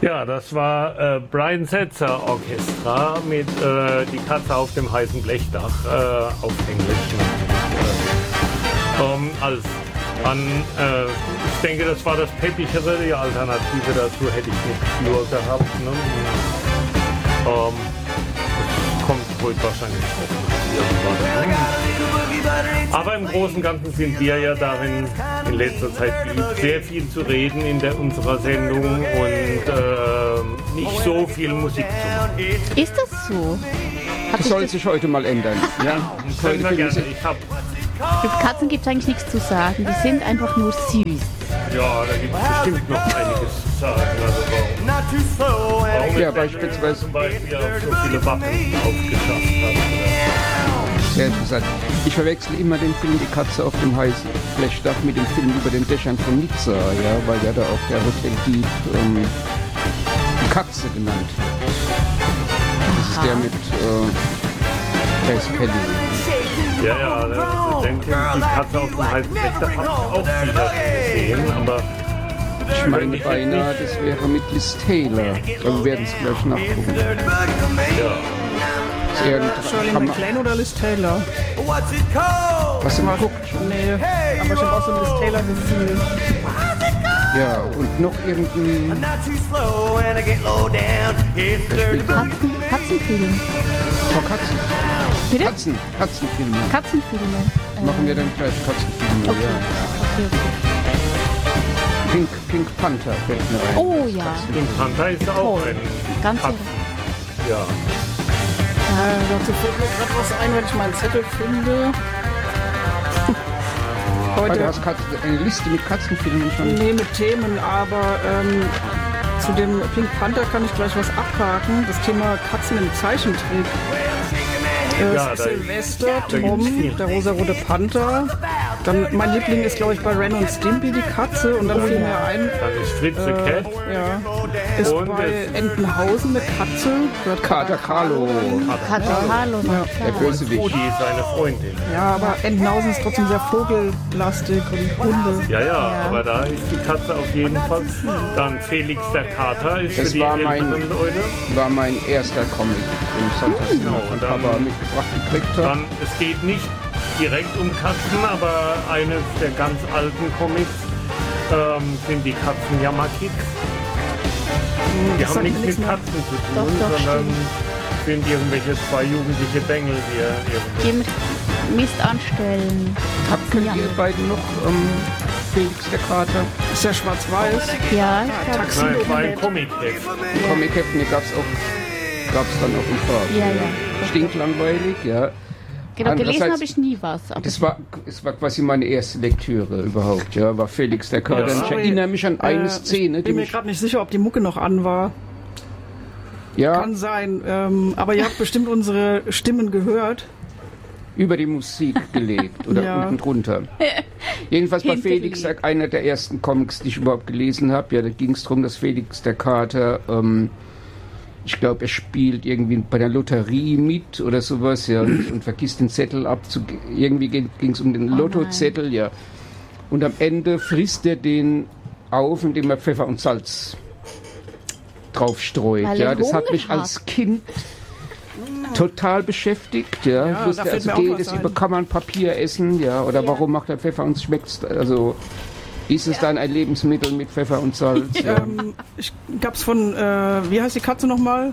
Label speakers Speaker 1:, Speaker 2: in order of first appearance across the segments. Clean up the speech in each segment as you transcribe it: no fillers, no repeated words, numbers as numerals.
Speaker 1: Ja, das war Brian Setzer Orchestra mit Die Katze auf dem heißen Blechdach auf Englisch. Ich denke, das war das peppigere, die Alternative dazu hätte ich nicht Flur gehabt. Ne? Das kommt heute wahrscheinlich auch irgendwann. Ne? Aber im Großen und Ganzen sind wir ja darin in letzter Zeit sehr viel zu reden in unserer Sendung und nicht so viel Musik zu machen.
Speaker 2: Ist das so?
Speaker 3: Das soll sich heute mal ändern. Ja,
Speaker 1: können wir gerne.
Speaker 2: Über Katzen gibt es eigentlich nichts zu sagen. Die sind einfach nur süß.
Speaker 1: Ja, da gibt es bestimmt noch einiges zu sagen. Warum
Speaker 3: ja, beispielsweise
Speaker 1: zum Beispiel auch so viele Waffen aufgeschafft hat.
Speaker 3: Sehr interessant. Ich verwechsel immer den Film Die Katze auf dem heißen Blechdach mit dem Film über den Dächern von Nizza, ja, weil ja da auch der Hoteldieb die Katze genannt wird. Das ist der mit Grace Kelly.
Speaker 1: Ja, ich denke, die Katze auf dem heißen Blechdach habe ich auch sicher gesehen, aber
Speaker 3: ich meine beinahe, das wäre mit Liz Taylor. Aber wir werden es gleich nachgucken.
Speaker 1: Ja.
Speaker 4: Shirley MacLaine oder Liz Taylor?
Speaker 3: Was du mal guckt?
Speaker 4: Nee, aber ich habe auch so ein Liz Taylor-Gefühl.
Speaker 3: Ja, und noch irgendein...
Speaker 2: Katzenfilme.
Speaker 3: Oh, Katzen.
Speaker 2: Bitte?
Speaker 3: Katzenfilme.
Speaker 2: Katzenfilme.
Speaker 3: Machen wir dann gleich Katzenfilme,
Speaker 2: okay.
Speaker 3: Ja.
Speaker 2: Okay.
Speaker 3: Pink Panther fällt mir ein.
Speaker 2: Oh ja.
Speaker 1: Pink Panther ist auch ein
Speaker 2: ganz
Speaker 1: Katzen. Ja.
Speaker 4: Dazu fällt mir gerade was ein, wenn ich meinen Zettel finde.
Speaker 3: Heute hast du eine Liste mit Katzenfilmen schon?
Speaker 4: Nee, mit Themen, aber zu dem Pink Panther kann ich gleich was abhaken. Das Thema Katzen im Zeichentrick. Silvester, Tom, der rosarote Panther. Dann mein Liebling ist, glaube ich, bei Ren und Stimpy die Katze. Und dann fiel mir ein.
Speaker 1: Dann ist Fritze Cat.
Speaker 4: Ja. Ist und bei Entenhausen eine Katze.
Speaker 3: Kater Carlo.
Speaker 2: Kater Carlo,
Speaker 3: der Bösewicht.
Speaker 1: Oh, die ist seine Freundin.
Speaker 4: Ja, aber Entenhausen ist trotzdem sehr vogellastig und Hunde.
Speaker 1: Ja, aber da ist die Katze auf jeden Fall. Dann Felix der Kater ist
Speaker 3: das
Speaker 1: für die älteren Leute.
Speaker 3: War mein erster Comic im Sonntagsfilm von Papa mitgebracht gekriegt habe.
Speaker 1: Dann, es geht nicht direkt um Katzen, aber eines der ganz alten Comics sind die Katzenjammer-Kids. Die haben nichts mit Katzen zu tun, sondern sind irgendwelche zwei jugendliche Bengel,
Speaker 2: die Mist anstellen.
Speaker 3: Habt ihr beiden noch Felix der Kater?
Speaker 4: Ist ja schwarz-weiß.
Speaker 2: Ja,
Speaker 1: Nein, es war ein Comic-Heft.
Speaker 3: Comic-Heft, gab's dann auch in Farbe.
Speaker 2: Ja.
Speaker 3: Stinklangweilig, ja.
Speaker 2: Genau, gelesen habe ich nie was.
Speaker 3: Es war quasi meine erste Lektüre überhaupt, ja, war Felix der Kater.
Speaker 4: Ja,
Speaker 3: ich erinnere mich an eine Szene.
Speaker 4: Ich bin mir gerade nicht sicher, ob die Mucke noch an war.
Speaker 3: Ja.
Speaker 4: Kann sein, aber ihr habt bestimmt unsere Stimmen gehört.
Speaker 3: Über die Musik gelegt oder unten drunter. Jedenfalls bei Felix, einer der ersten Comics, die ich überhaupt gelesen habe, ja, da ging es darum, dass Felix der Kater, ich glaube, er spielt irgendwie bei der Lotterie mit oder sowas, ja, und vergisst den Zettel abzugeben. Irgendwie ging es um den Lottozettel, ja. Und am Ende frisst er den auf, indem er Pfeffer und Salz draufstreut. Ja, das hat mich als Kind total beschäftigt, ja. Ich wusste, also geht es über, kann man Papier essen, ja, oder warum macht er Pfeffer und schmeckt, also ist es dann ein Lebensmittel mit Pfeffer und Salz?
Speaker 4: Ich gab's von, wie heißt die Katze nochmal?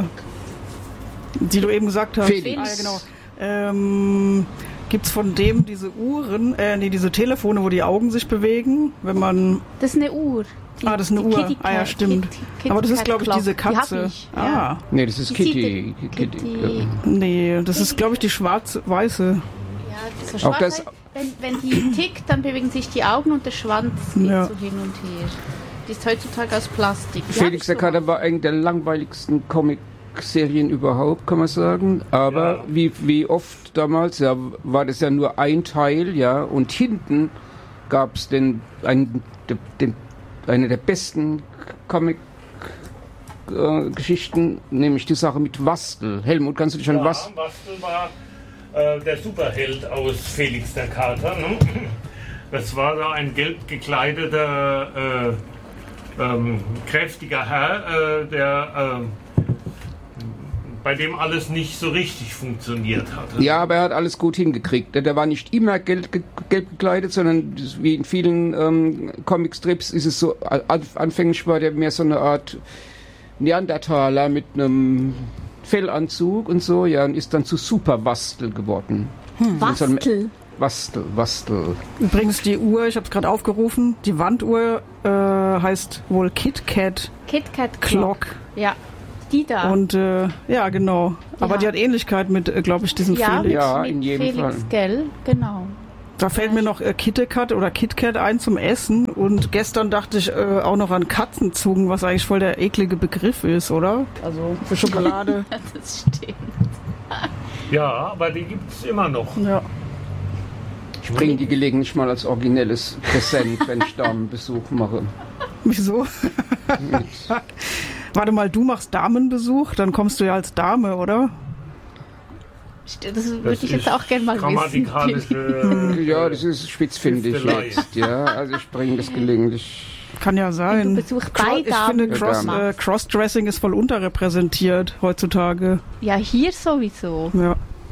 Speaker 4: Die du eben gesagt hast.
Speaker 3: Felix.
Speaker 4: Genau. Gibt's von dem diese Uhren, diese Telefone, wo die Augen sich bewegen, wenn man...
Speaker 2: Das ist eine Uhr.
Speaker 4: Das ist eine Uhr. Ja, stimmt. Aber das ist, glaube ich, diese Katze.
Speaker 3: Nee, das ist Kitty.
Speaker 4: Nee, das ist, glaube ich, die schwarz-weiße.
Speaker 2: Ja, so schwarz. Wenn die tickt, dann bewegen sich die Augen und der Schwanz geht so hin und her. Die ist heutzutage aus Plastik.
Speaker 3: Felix der Kater war eine der langweiligsten Comic-Serien überhaupt, kann man sagen. Aber wie oft damals, war das ja nur ein Teil, ja. Und hinten gab es eine der besten Comic-Geschichten, nämlich die Sache mit Wastel. Helmut, kannst du dich an Wastel...
Speaker 1: Wastel war der Superheld aus Felix der Kater. Ne? Das war da ein gelb gekleideter kräftiger Herr, der bei dem alles nicht so richtig funktioniert hat.
Speaker 3: Ja, aber er hat alles gut hingekriegt. Der war nicht immer gelb gekleidet, sondern wie in vielen Comicstrips ist es so, anfänglich war der mehr so eine Art Neandertaler mit einem Fellanzug und so, ja, und ist dann zu Superwastel geworden. Wastel.
Speaker 4: Übrigens die Uhr, ich habe es gerade aufgerufen, die Wanduhr heißt wohl KitKat Clock.
Speaker 2: Ja, die da.
Speaker 4: Und ja, genau. Aber die hat Ähnlichkeit mit, glaube ich, diesem Felix.
Speaker 3: Ja,
Speaker 2: mit
Speaker 3: in jedem
Speaker 2: Felix,
Speaker 3: Fall.
Speaker 2: Gell? Genau.
Speaker 4: Da fällt mir noch KitKat oder KitKat ein zum Essen. Und gestern dachte ich auch noch an Katzenzungen, was eigentlich voll der eklige Begriff ist, oder? Also für Schokolade.
Speaker 2: Das stimmt.
Speaker 1: Ja, aber die gibt es immer noch.
Speaker 4: Ja.
Speaker 3: Ich bringe die gelegentlich mal als originelles Präsent, wenn ich Damenbesuch mache.
Speaker 4: Wieso? Warte mal, du machst Damenbesuch, dann kommst du ja als Dame, oder?
Speaker 2: Das würde ich jetzt auch gerne mal wissen.
Speaker 1: Grammatikalische
Speaker 3: Ja, das ist spitzfindig jetzt. Ja, also ich bringe das gelegentlich.
Speaker 4: Kann ja sein.
Speaker 2: Du Besuch bei
Speaker 4: Ich finde, Crossdressing ist voll unterrepräsentiert heutzutage.
Speaker 2: Ja, hier sowieso.
Speaker 4: Ja.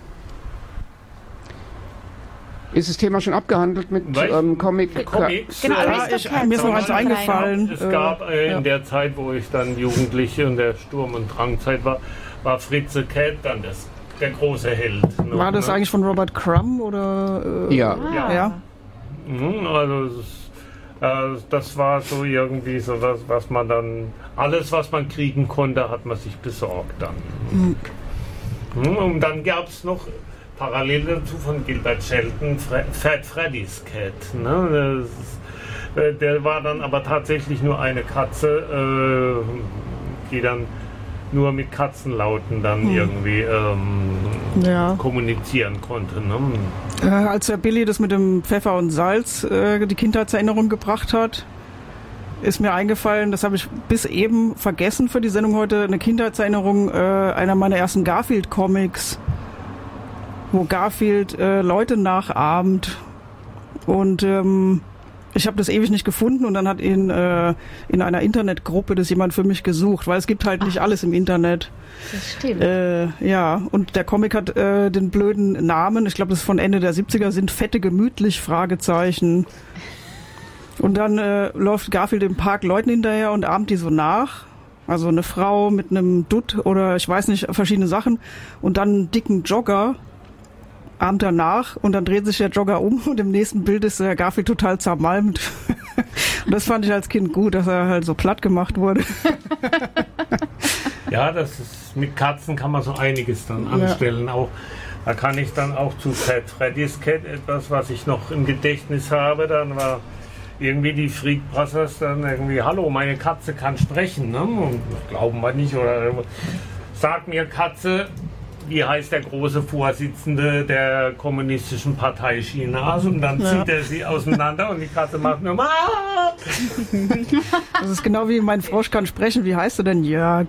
Speaker 3: Ist das Thema schon abgehandelt mit
Speaker 1: Comics?
Speaker 2: Genau,
Speaker 4: Mir ist noch eins eingefallen.
Speaker 1: Es gab in der Zeit, wo ich dann Jugendliche in der Sturm- und Drangzeit war Fritze Cat dann der große Held.
Speaker 4: War das eigentlich von Robert Crumb oder?
Speaker 3: Ja.
Speaker 1: Also das war so irgendwie so was man dann, alles was man kriegen konnte, hat man sich besorgt dann. Und dann gab es noch parallel dazu von Gilbert Shelton Fat Freddy's Cat. Ne? Der war dann aber tatsächlich nur eine Katze, die dann nur mit Katzenlauten dann irgendwie kommunizieren konnte. Ne?
Speaker 4: Als der Billy das mit dem Pfeffer und Salz die Kindheitserinnerung gebracht hat, ist mir eingefallen, das habe ich bis eben vergessen für die Sendung heute, eine Kindheitserinnerung einer meiner ersten Garfield-Comics, wo Garfield Leute nachahmt und ich habe das ewig nicht gefunden und dann hat ihn in einer Internetgruppe das jemand für mich gesucht, weil es gibt halt nicht alles im Internet.
Speaker 2: Das stimmt.
Speaker 4: Ja, und der Comic hat den blöden Namen, ich glaube das ist von Ende der 70er, sind fette gemütlich, Fragezeichen. Und dann läuft Garfield im Park Leuten hinterher und ahmt die so nach. Also eine Frau mit einem Dutt oder ich weiß nicht, verschiedene Sachen und dann einen dicken Jogger ahmt er nach und dann dreht sich der Jogger um und im nächsten Bild ist der Garfield total zermalmt. Und das fand ich als Kind gut, dass er halt so platt gemacht wurde.
Speaker 1: Ja, das ist, mit Katzen kann man so einiges dann anstellen. Ja. Auch, da kann ich dann auch zu Fat Freddy's Cat etwas, was ich noch im Gedächtnis habe, dann war irgendwie die Freak Brothers dann irgendwie, hallo, meine Katze kann sprechen, ne? Und glauben wir nicht, oder sag mir Katze, wie heißt der große Vorsitzende der Kommunistischen Partei Chinas? Und dann zieht er sie auseinander und die Katze macht nur
Speaker 4: Das ist genau wie mein Frosch kann sprechen. Wie heißt du denn, Jörg?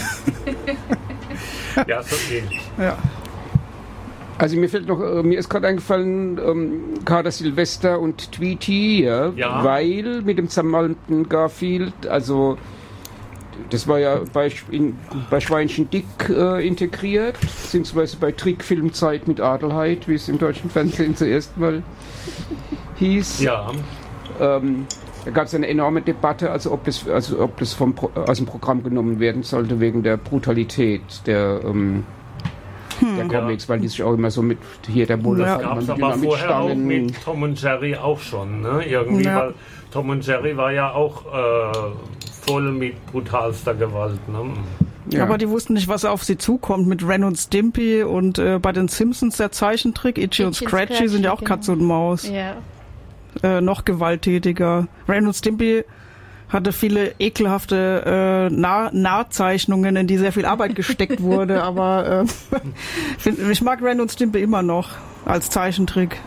Speaker 1: Ja, so ähnlich.
Speaker 4: Ja.
Speaker 3: Also mir ist gerade eingefallen, Kader Silvester und Tweety, weil mit dem zermalmten Garfield, also das war ja bei Schweinchen Dick integriert, beziehungsweise bei Trickfilmzeit mit Adelheid, wie es im deutschen Fernsehen zuerst mal hieß.
Speaker 1: Ja.
Speaker 3: Da gab es eine enorme Debatte, ob das aus dem Programm genommen werden sollte, wegen der Brutalität der Comics, weil die sich auch immer so mit hier der Bulle.
Speaker 1: Das gab es aber vorher auch mit Tom und Jerry auch schon, ne? Irgendwie, weil Tom und Jerry war ja auch voll mit brutalster Gewalt, ne?
Speaker 4: Ja. Aber die wussten nicht, was auf sie zukommt mit Ren und Stimpy und bei den Simpsons der Zeichentrick, Itchy und Scratchy sind ja auch Katze und Maus. Ja. Noch gewalttätiger. Ren und Stimpy hatte viele ekelhafte Nahzeichnungen, in die sehr viel Arbeit gesteckt wurde, aber ich mag Ren und Stimpy immer noch als Zeichentrick.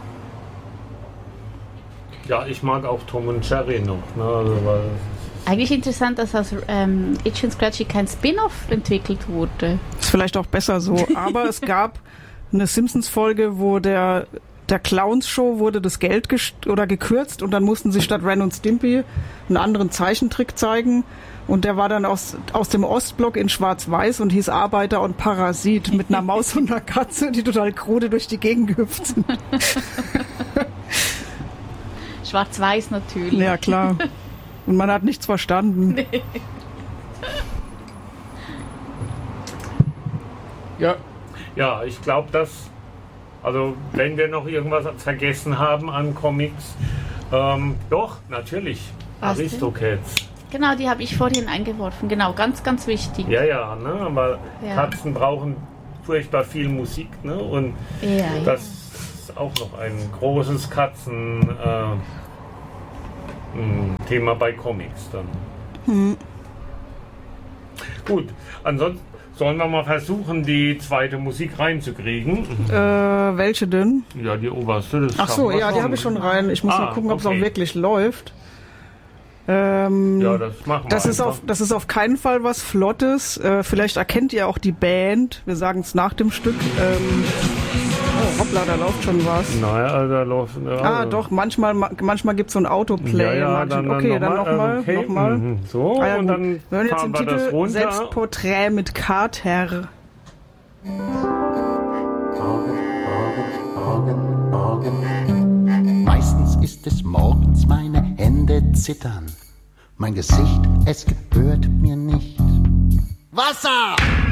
Speaker 1: Ja, ich mag auch Tom und Jerry noch. Ne? Also, weil
Speaker 2: eigentlich interessant, dass aus Itchy und Scratchy kein Spin-off entwickelt wurde.
Speaker 4: Ist vielleicht auch besser so, aber es gab eine Simpsons-Folge, wo der der Clowns-Show wurde das Geld gekürzt und dann mussten sie statt Ren und Stimpy einen anderen Zeichentrick zeigen. Und der war dann aus dem Ostblock in Schwarz-Weiß und hieß Arbeiter und Parasit mit einer Maus und einer Katze, die total krude durch die Gegend gehüpft sind.
Speaker 2: Schwarz-Weiß natürlich.
Speaker 4: Ja, klar. Und man hat nichts verstanden. Nee.
Speaker 1: Ja, ich glaube, also wenn wir noch irgendwas vergessen haben an Comics, doch, natürlich,
Speaker 2: Was
Speaker 1: Aristocats.
Speaker 2: Genau, die habe ich vorhin eingeworfen. Genau, ganz, ganz wichtig.
Speaker 1: Ja, ne? Aber Katzen brauchen furchtbar viel Musik, ne? Und das ist auch noch ein großes Thema bei Comics dann. Gut, ansonsten sollen wir mal versuchen, die zweite Musik reinzukriegen.
Speaker 4: Welche denn?
Speaker 1: Ja, die oberste.
Speaker 4: Ach so, ja, die habe ich schon rein. Ich muss mal gucken, ob es auch wirklich läuft.
Speaker 1: Ja, das machen wir.
Speaker 4: Das ist auf keinen Fall was Flottes. Vielleicht erkennt ihr auch die Band. Wir sagen es nach dem Stück. Oh, hoppla, da läuft schon was.
Speaker 1: Naja, da läuft...
Speaker 4: doch, manchmal gibt es so ein Autoplay.
Speaker 1: Ja, dann nochmal. So,
Speaker 4: und
Speaker 1: dann
Speaker 4: wir hören jetzt den Titel Selbstporträt mit Kater.
Speaker 5: Meistens ist es morgens, meine Hände zittern. Mein Gesicht, es gebührt mir nicht. Wasser!